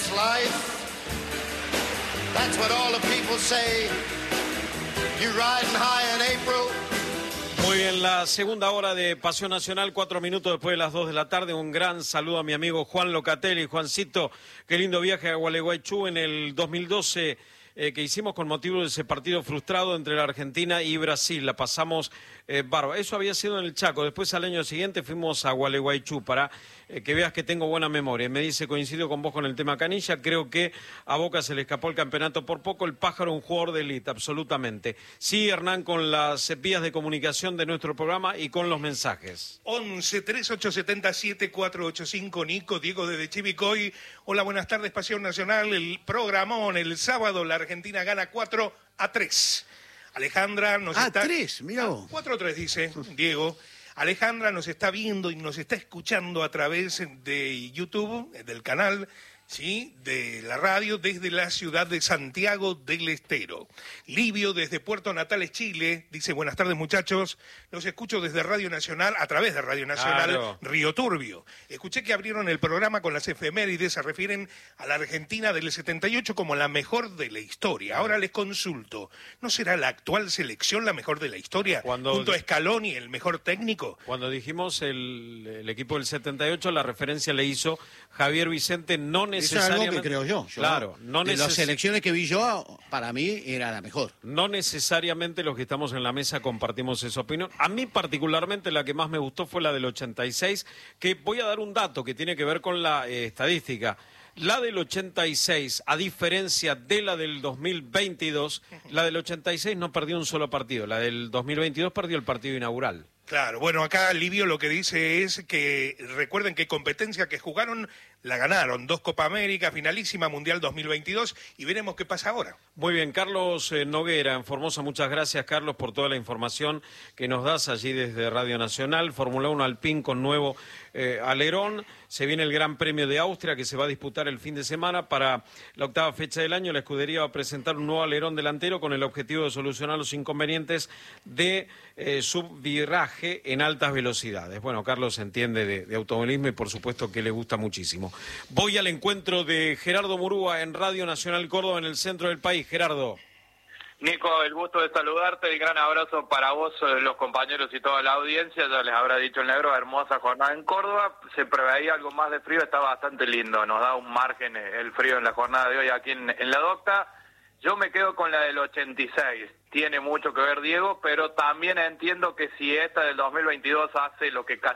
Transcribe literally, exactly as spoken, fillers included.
that's life. That's what all the people say. You riding high in April. Muy bien, la segunda hora de Pasión Nacional, cuatro minutos después de las dos de la tarde. Un gran saludo a mi amigo Juan Locatelli. Juancito, qué lindo viaje a Gualeguaychú en el dos mil doce eh, que hicimos con motivo de ese partido frustrado entre la Argentina y Brasil. La pasamos eh, bárbaro. Eso había sido en el Chaco. Después, al año siguiente, fuimos a Gualeguaychú para eh, que veas que tengo buena memoria. Me dice, coincido con vos con el tema Canilla. Creo que a Boca se le escapó el campeonato por poco. El Pájaro, un jugador de élite, absolutamente. Sí, Hernán, con las vías de comunicación de nuestro programa y con los mensajes. once, treinta y ocho, setenta y siete, cuatrocientos ochenta y cinco, Nico, Diego desde Chivicoy. Hola, buenas tardes, Pasión Nacional. El programón, el sábado, la Argentina gana cuatro a tres. Alejandra nos ah, está... Ah, tres, mirá vos. cuatro a tres, dice Diego. Alejandra nos está viendo y nos está escuchando a través de YouTube, del canal, ¿sí?, de la radio, desde la ciudad de Santiago del Estero. Livio, desde Puerto Natales, Chile, dice, buenas tardes, muchachos. Los escucho desde Radio Nacional, a través de Radio Nacional, claro. Río Turbio. Escuché que abrieron el programa con las efemérides, se refieren a la Argentina del setenta y ocho como la mejor de la historia. Ahora les consulto, ¿no será la actual selección la mejor de la historia? Cuando... Junto a Scaloni, el mejor técnico. Cuando dijimos el, el equipo del setenta y ocho, la referencia le hizo Javier Vicente, no necesariamente... Eso es algo que creo yo. yo claro, no de neces... las selecciones que vi yo, para mí era la mejor. No necesariamente los que estamos en la mesa compartimos esa opinión. A mí particularmente la que más me gustó fue la del ochenta y seis, que voy a dar un dato que tiene que ver con la eh, estadística. La del ochenta y seis, a diferencia de la del dos mil veintidós, la del ochenta y seis no perdió un solo partido, la del dos mil veintidós perdió el partido inaugural. Claro, bueno, acá Livio lo que dice es que recuerden que competencia que jugaron la ganaron, dos Copa América, finalísima, Mundial dos mil veintidós, y veremos qué pasa ahora. Muy bien, Carlos eh, Noguera en Formosa, muchas gracias, Carlos, por toda la información que nos das allí desde Radio Nacional. Fórmula uno Alpine con nuevo eh, alerón, se viene el Gran Premio de Austria que se va a disputar el fin de semana. Para la octava fecha del año, la escudería va a presentar un nuevo alerón delantero con el objetivo de solucionar los inconvenientes de eh, subviraje en altas velocidades. Bueno, Carlos entiende de, de automovilismo y por supuesto que le gusta muchísimo. Voy al encuentro de Gerardo Murúa en Radio Nacional Córdoba, en el centro del país. Gerardo. Nico, el gusto de saludarte, el gran abrazo para vos, los compañeros y toda la audiencia. Ya les habrá dicho el negro, hermosa jornada en Córdoba. Se preveía algo más de frío, está bastante lindo. Nos da un margen el frío en la jornada de hoy aquí en, en la Docta. Yo me quedo con la del ochenta y seis. Tiene mucho que ver Diego, pero también entiendo que si esta del dos mil veintidós hace lo que casi